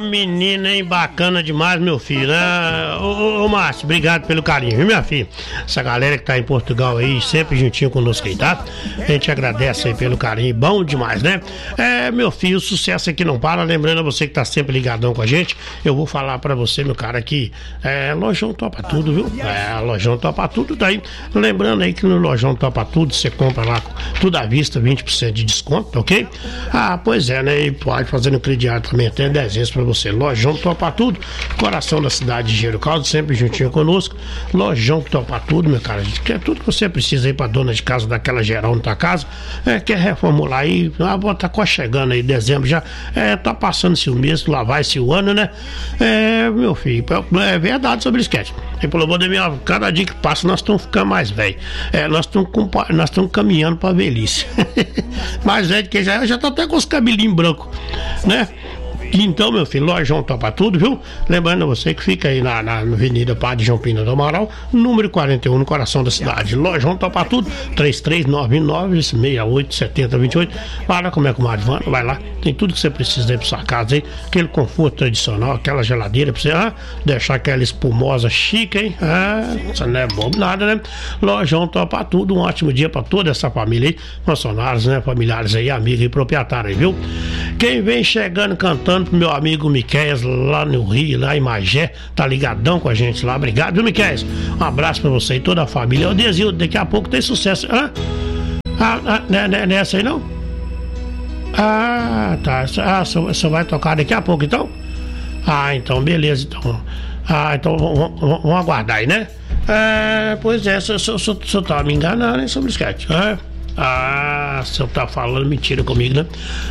menina, hein? Bacana demais, meu filho, né? Ô, Márcio, obrigado pelo carinho, viu, minha filha? Essa galera que tá em Portugal aí, sempre juntinho conosco aí, tá? A gente agradece aí pelo carinho, bom demais, né? Meu filho, o sucesso aqui não para. Lembrando a você que tá sempre ligadão com a gente, eu vou falar pra você, meu cara, que Lojão Topa Tudo, viu? Lojão Topa Tudo, daí. Lembrando aí que no Lojão Topa Tudo, você compra lá tudo à vista, 20% de desconto, ok? Pois é, né? E pode fazer no crediário também, até 10 vezes pra você. Lojão Topa Tudo, coração da cidade de Gero Caldo, sempre juntinho conosco. Lojão Topa Tudo, meu cara, quer tudo que você precisa aí pra dona de casa, daquela geral na tua casa, quer reformular aí, tá quase chegando aí, dezembro já, tá passando-se o mês, lá vai-se o ano, né? Meu filho, é verdade sobre isso, Cat. E pelo amor de Deus, cada dia que passa nós estamos ficando mais velhos. Nós estamos caminhando pra velhice. Mais velho que já tá até com os cabelinhos brancos, né? Então, meu filho, Lojão Topa Tudo, viu? Lembrando a você que fica aí na Avenida Padre João Pina do Amaral, número 41, no coração da cidade. Lojão Topa Tudo, 3399-687028. Vai lá, como é que o Marivano, vai lá, tem tudo que você precisa aí pra sua casa aí, aquele conforto tradicional, aquela geladeira pra você deixar aquela espumosa chique, hein? Isso não é bobo nada, né? Lojão Topa Tudo, um ótimo dia pra toda essa família aí, funcionários, né? Familiares aí, amigos e proprietários aí, viu? Quem vem chegando cantando pro meu amigo Miqueias lá no Rio, lá em Magé, tá ligadão com a gente lá, obrigado, viu, Miqueias? Um abraço pra você e toda a família. Ô, Desil, daqui a pouco tem sucesso. Não é essa aí não? Tá, você vai tocar daqui a pouco então? Então, beleza, então. Então vamos aguardar aí, né? Pois é, se eu tava me enganando, hein, sobre o sketch, o senhor tá falando mentira comigo, né?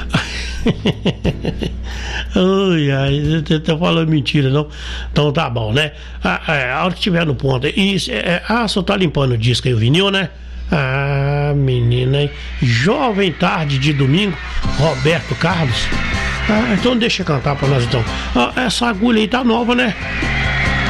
Você tá falando mentira, não? Então tá bom, né? A hora que estiver no ponto. Isso, o senhor tá limpando o disco aí, o vinil, né? Menina, hein? Jovem Tarde de Domingo, Roberto Carlos. Então deixa eu cantar pra nós então. Essa agulha aí tá nova, né?